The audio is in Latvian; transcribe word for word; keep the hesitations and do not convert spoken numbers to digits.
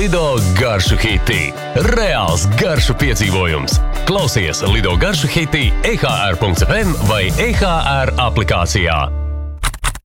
Lido garšu hiti. Reāls garšu piedzīvojums. Klausies Lido garšu hiti e h r punkts f m vai e h r aplikācijā.